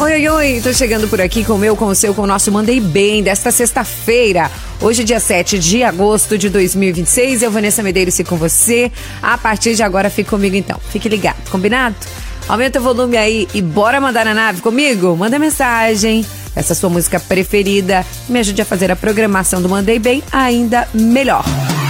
Oi, oi, oi, tô chegando por aqui com o meu, com o seu, com o nosso Mandei Bem desta sexta-feira. Hoje, dia 7 de agosto de 2026, eu, Vanessa Medeiros, fico com você. A partir de agora, fique comigo então. Fique ligado, combinado? Aumenta o volume aí e bora mandar na nave comigo? Manda mensagem, essa sua música preferida, me ajude a fazer a programação do Mandei Bem ainda melhor.